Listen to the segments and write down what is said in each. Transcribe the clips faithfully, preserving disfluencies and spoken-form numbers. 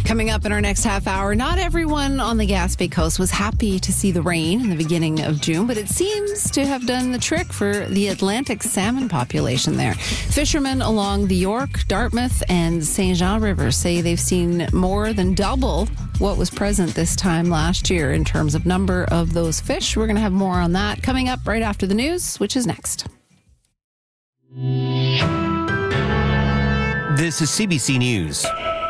Coming up in our next half hour, not everyone on the Gaspé Coast was happy to see the rain in the beginning of June, but it seems to have done the trick for the Atlantic salmon population there. Fishermen along the York, Dartmouth, and Saint Jean rivers say they've seen more than double what was present this time last year in terms of number of those fish. We're going to have more on that coming up right after the news, which is next. This is C B C News.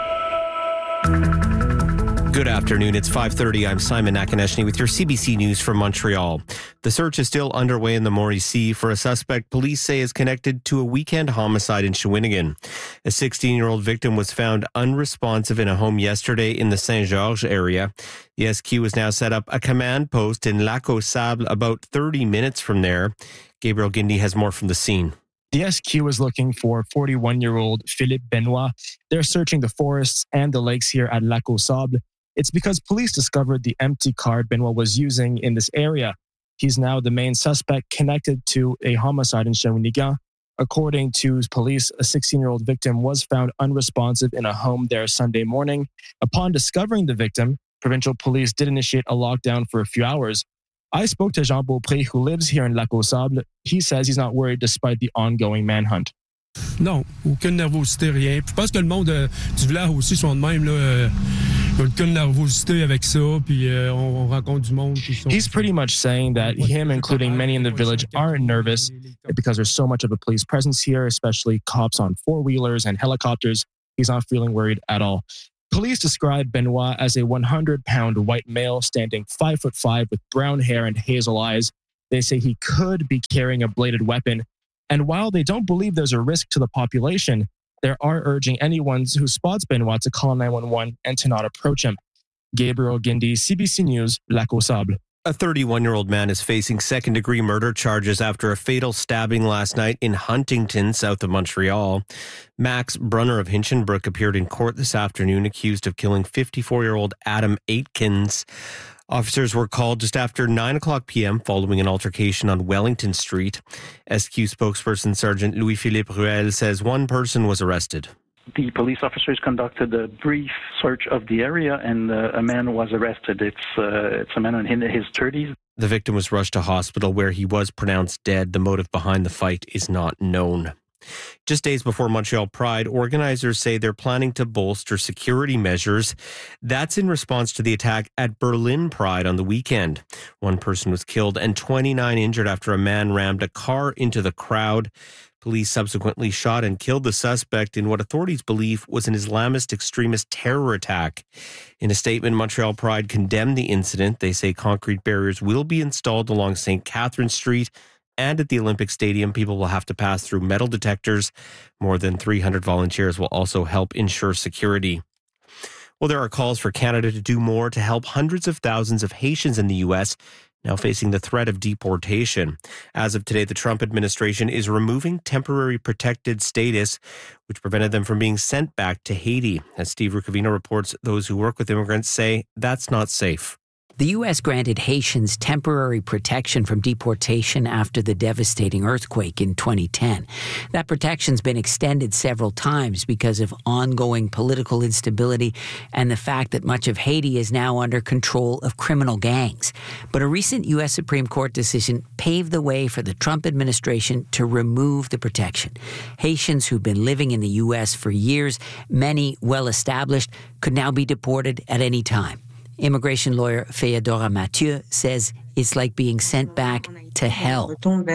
Good afternoon. It's five thirty. I'm Simon Nakonechny with your C B C News from Montreal. The search is still underway in the Mauricie for a suspect police say is connected to a weekend homicide in Shawinigan. A sixteen-year-old victim was found unresponsive in a home yesterday in the Saint-Georges area. The S Q has now set up a command post in Lac aux Sables about thirty minutes from there. Gabriel Guindy has more from the scene. The S Q is looking for forty-one-year-old Philippe Benoit. They're searching the forests and the lakes here at Lac aux Sables. It's because police discovered the empty car Benoit was using in this area. He's now the main suspect connected to a homicide in Shawinigan. According to police, a sixteen-year-old victim was found unresponsive in a home there Sunday morning. Upon discovering the victim, provincial police did initiate a lockdown for a few hours. I spoke to Jean Beaupré, who lives here in Lac aux Sables. He says he's not worried despite the ongoing manhunt. Non, aucune nervosité, rien. Je pense que le monde euh, du village aussi sont de même. Là, euh, aucune nervosité avec ça, puis euh, on, on rencontre du monde. Sont... He's pretty much saying that him, including many in the village, aren't nervous because there's so much of a police presence here, especially cops on four-wheelers and helicopters. He's not feeling worried at all. Police describe Benoit as a one hundred pound white male standing five foot five with brown hair and hazel eyes. They say he could be carrying a bladed weapon. And while they don't believe there's a risk to the population, they are urging anyone who spots Benoit to call nine one one and to not approach him. Gabriel Guindy, C B C News, Lac aux Sables. A thirty-one-year-old man is facing second-degree murder charges after a fatal stabbing last night in Huntington, south of Montreal. Max Brunner of Hinchinbrook appeared in court this afternoon accused of killing fifty-four-year-old Adam Aitkins. Officers were called just after nine o'clock p.m. following an altercation on Wellington Street. S Q spokesperson Sergeant Louis-Philippe Ruel says one person was arrested. The police officers conducted a brief search of the area and uh, a man was arrested. It's uh, it's a man in his thirties. The victim was rushed to hospital where he was pronounced dead. The motive behind the fight is not known. Just days before Montreal Pride, organizers say they're planning to bolster security measures. That's in response to the attack at Berlin Pride on the weekend. One person was killed and twenty-nine injured after a man rammed a car into the crowd. Police subsequently shot and killed the suspect in what authorities believe was an Islamist extremist terror attack. In a statement, Montreal Pride condemned the incident. They say concrete barriers will be installed along Saint Catherine Street, and at the Olympic Stadium, people will have to pass through metal detectors. More than three hundred volunteers will also help ensure security. Well, there are calls for Canada to do more to help hundreds of thousands of Haitians in the U S now facing the threat of deportation. As of today, the Trump administration is removing temporary protected status, which prevented them from being sent back to Haiti. As Steve Rucavino reports, those who work with immigrants say that's not safe. The U S granted Haitians temporary protection from deportation after the devastating earthquake in twenty ten. That protection's been extended several times because of ongoing political instability and the fact that much of Haiti is now under control of criminal gangs. But a recent U S Supreme Court decision paved the way for the Trump administration to remove the protection. Haitians who've been living in the U S for years, many well-established, could now be deported at any time. Immigration lawyer Feodora Mathieu says it's like being sent back to hell.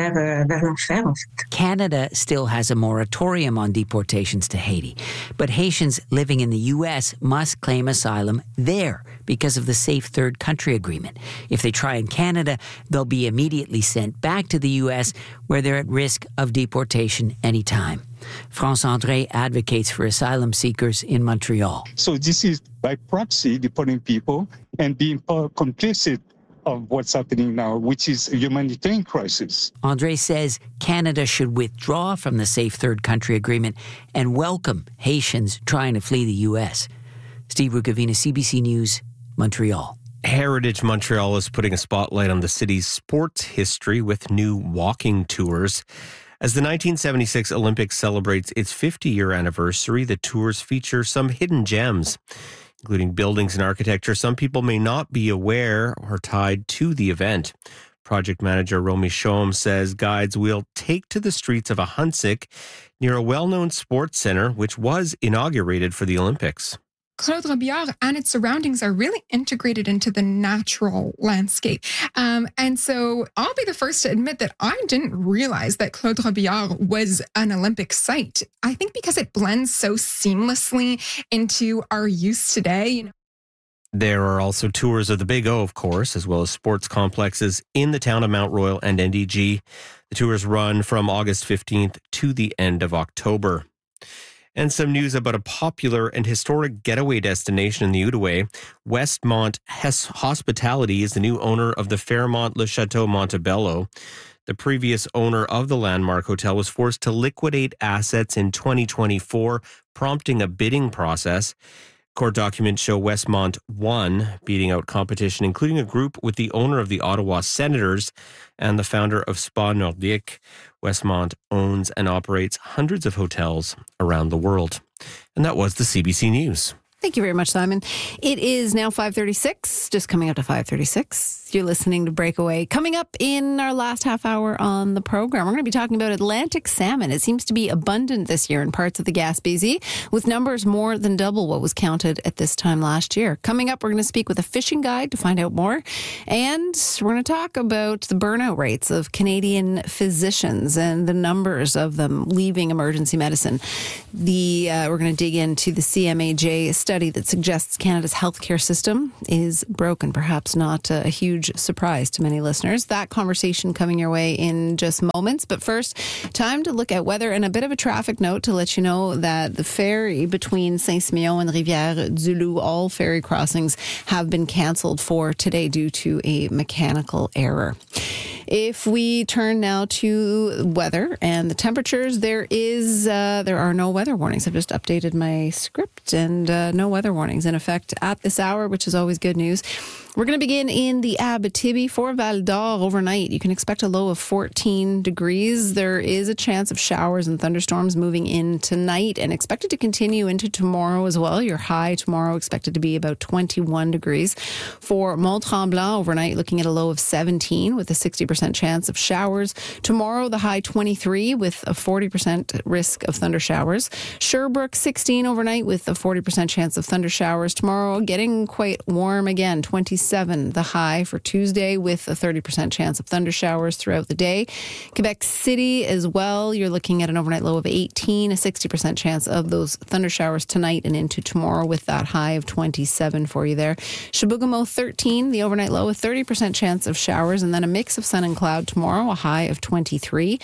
Canada still has a moratorium on deportations to Haiti, but Haitians living in the U S must claim asylum there because of the Safe Third Country Agreement. If they try in Canada, they'll be immediately sent back to the U S where they're at risk of deportation anytime. France André advocates for asylum seekers in Montreal. So this is by proxy deporting people and being complicit of what's happening now, which is a humanitarian crisis. André says Canada should withdraw from the Safe Third Country Agreement and welcome Haitians trying to flee the U S. Steve Rucavina, C B C News, Montreal. Heritage Montreal is putting a spotlight on the city's sports history with new walking tours. As the nineteen seventy-six Olympics celebrates its fifty-year anniversary, the tours feature some hidden gems. including buildings and architecture, some people may not be aware or tied to the event. Project manager Romy Chaume says guides will take to the streets of Ahuntsic near a well-known sports center, which was inaugurated for the Olympics. Claude Robillard and its surroundings are really integrated into the natural landscape. Um, and so I'll be the first to admit that I didn't realize that Claude Robillard was an Olympic site. I think because it blends so seamlessly into our use today. You know. There are also tours of the Big O, of course, as well as sports complexes in the town of Mount Royal and N D G. The tours run from August fifteenth to the end of October. And some news about a popular and historic getaway destination in the Outaouais. Westmont Hess Hospitality is the new owner of the Fairmont Le Chateau Montebello. The previous owner of the landmark hotel was forced to liquidate assets in twenty twenty-four, prompting a bidding process. Court documents show Westmont won, beating out competition, including a group with the owner of the Ottawa Senators and the founder of Spa Nordique. Westmont owns and operates hundreds of hotels around the world. And that was the C B C News. Thank you very much, Simon. It is now five thirty-six, just coming up to five thirty-six. You're listening to Breakaway. Coming up in our last half hour on the program, we're going to be talking about Atlantic salmon. It seems to be abundant this year in parts of the Gaspésie, with numbers more than double what was counted at this time last year. Coming up, we're going to speak with a fishing guide to find out more. And we're going to talk about the burnout rates of Canadian physicians and the numbers of them leaving emergency medicine. The uh, we're going to dig into the C M A J study that suggests Canada's healthcare system is broken, perhaps not a huge surprise to many listeners. That conversation coming your way in just moments. But first, time to look at weather and a bit of a traffic note to let you know that the ferry between Saint-Simeon and Rivière-du-Loup, all ferry crossings have been cancelled for today due to a mechanical error. If we turn now to weather and the temperatures, there is uh, there are no weather warnings. I've just updated my script and uh, no weather warnings in effect at this hour, which is always good news. We're going to begin in the Abitibi for Val d'Or overnight. You can expect a low of fourteen degrees. There is a chance of showers and thunderstorms moving in tonight and expected to continue into tomorrow as well. Your high tomorrow expected to be about twenty-one degrees. For Mont-Tremblant overnight, looking at a low of seventeen with a sixty percent chance of showers. Tomorrow, the high twenty-three with a forty percent risk of thunder showers. Sherbrooke sixteen overnight with a forty percent chance of thunder showers. Tomorrow, getting quite warm again, twenty-seven the high for Tuesday with a thirty percent chance of thunder showers throughout the day. Quebec City as well, you're looking at an overnight low of eighteen, a sixty percent chance of those thunder showers tonight and into tomorrow with that high of twenty-seven for you there. Chibougamau thirteen, the overnight low, a thirty percent chance of showers and then a mix of sun and cloud tomorrow, a high of twenty-three.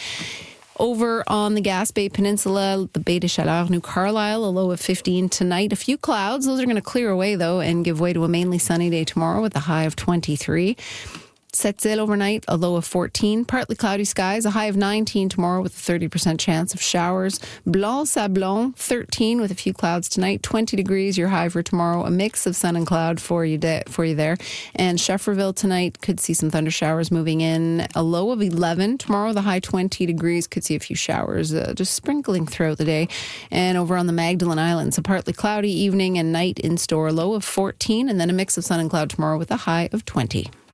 Over on the Gaspé Peninsula, the Baie des Chaleurs, New Carlisle, a low of fifteen tonight. A few clouds. Those are going to clear away, though, and give way to a mainly sunny day tomorrow with a high of twenty-three. Sept-Îles overnight, a low of fourteen. Partly cloudy skies, a high of nineteen tomorrow with a thirty percent chance of showers. Blanc-Sablon, thirteen with a few clouds tonight. twenty degrees, your high for tomorrow. A mix of sun and cloud for you, de- for you there. And Schefferville tonight could see some thunder showers moving in. A low of eleven. Tomorrow, the high twenty degrees. Could see a few showers uh, just sprinkling throughout the day. And over on the Magdalen Islands, a partly cloudy evening and night in store. Low of fourteen and then a mix of sun and cloud tomorrow with a high of twenty.